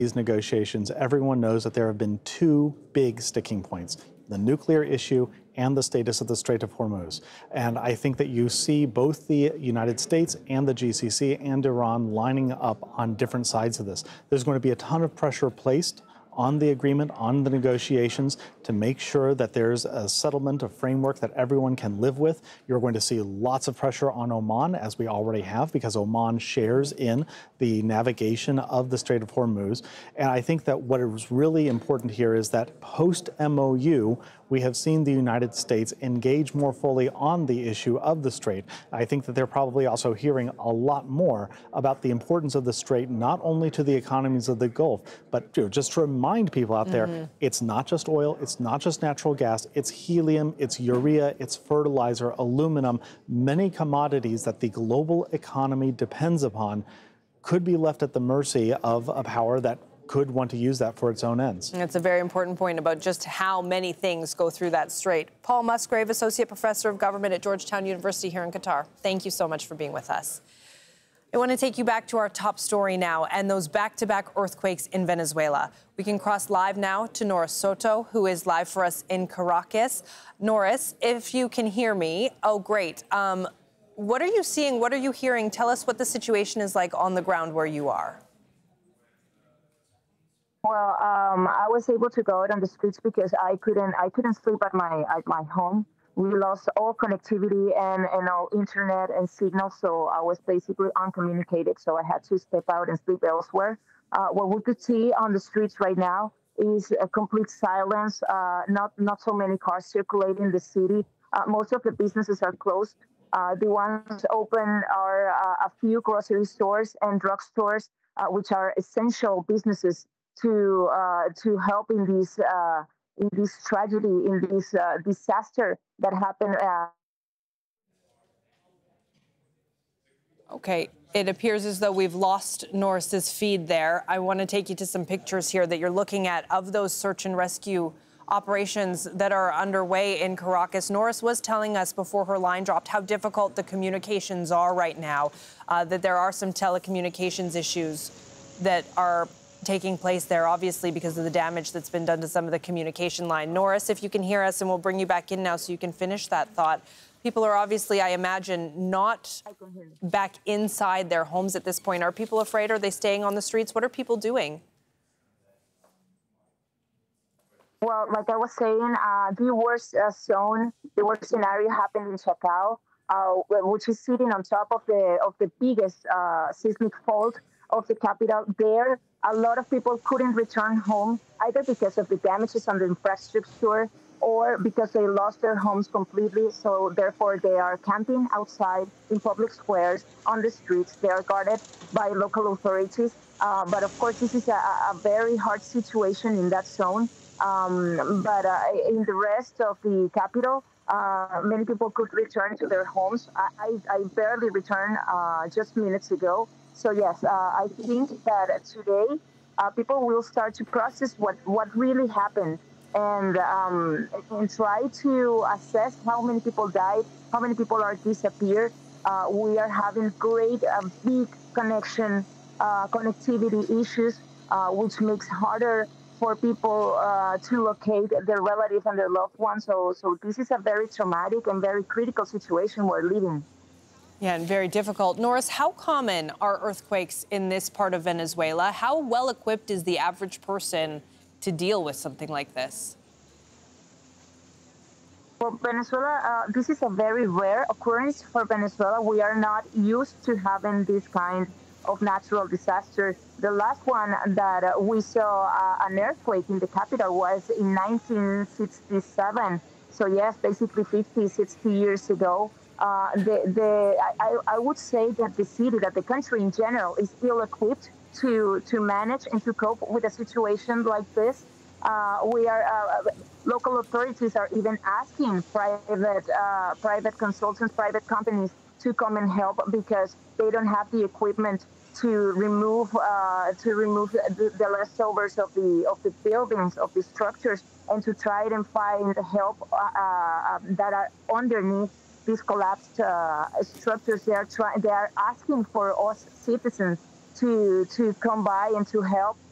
these negotiations, everyone knows that there have been two big sticking points: the nuclear issue and the status of the Strait of Hormuz. And I think that you see both the United States and the GCC and Iran lining up on different sides of this. There's going to be a ton of pressure placed on the agreement, on the negotiations, to make sure that there's a settlement, a framework that everyone can live with. You're going to see lots of pressure on Oman, as we already have, because Oman shares in the navigation of the Strait of Hormuz. And I think that what is really important here is that post-MOU, we have seen the United States engage more fully on the issue of the Strait. I think that they're probably also hearing a lot more about the importance of the Strait, not only to the economies of the Gulf, but just to remind people out there, it's not just oil, it's not just natural gas, it's helium, it's urea, it's fertilizer, aluminum, many commodities that the global economy depends upon could be left at the mercy of a power that could want to use that for its own ends. It's a very important point about just how many things go through that strait. Paul Musgrave, Associate Professor of Government at Georgetown University here in Qatar. Thank you so much for being with us. I want to take you back to our top story now and those back-to-back earthquakes in Venezuela. We can cross live now to Norris Soto, who is live for us in Caracas. Norris, if you can hear me. Oh, great. What are you seeing? What are you hearing? Tell us what the situation is like on the ground where you are. Well, I was able to go out on the streets because I couldn't sleep at my home. We lost all connectivity and all internet and signal, so I was basically uncommunicated. So I had to step out and sleep elsewhere. What we could see on the streets right now is a complete silence. Not so many cars circulating in the city. Most of the businesses are closed. The ones open are a few grocery stores and drugstores, which are essential businesses to help in this tragedy, in this disaster that happened. Okay, it appears as though we've lost Norris's feed there. I want to take you to some pictures here that you're looking at of those search and rescue operations that are underway in Caracas. Norris was telling us before her line dropped how difficult the communications are right now, that there are some telecommunications issues that are taking place there, obviously, because of the damage that's been done to some of the communication line. Norris, if you can hear us, and we'll bring you back in now so you can finish that thought. People are obviously, I imagine, not back inside their homes at this point. Are people afraid? Are they staying on the streets? What are people doing? Well, like I was saying, the worst the worst scenario happened in Chacao, which is sitting on top of the biggest seismic fault of the capital. There, a lot of people couldn't return home, either because of the damages on the infrastructure or because they lost their homes completely. So therefore, they are camping outside in public squares, on the streets. They are guarded by local authorities. But of course, this is a very hard situation in that zone. But in the rest of the capital, many people could return to their homes. I barely returned just minutes ago. So yes, I think that today people will start to process what really happened and try to assess how many people died, how many people are disappeared. We are having great big connectivity issues, which makes harder for people to locate their relatives and their loved ones. So this is a very traumatic and very critical situation we're living. Yeah, and very difficult. Norris, how common are earthquakes in this part of Venezuela? How well equipped is the average person to deal with something like this? For Venezuela, this is a very rare occurrence for Venezuela. We are not used to having this kind of natural disaster. The last one that we saw an earthquake in the capital was in 1967. So yes, basically 50, 60 years ago. I would say that the city, that the country in general, is ill-equipped to manage and to cope with a situation like this. Local authorities are even asking private consultants, private companies to come and help because they don't have the equipment to remove the leftovers of the buildings, of the structures, and to try and find help that are underneath these collapsed structures. They are asking for us citizens to come by and to help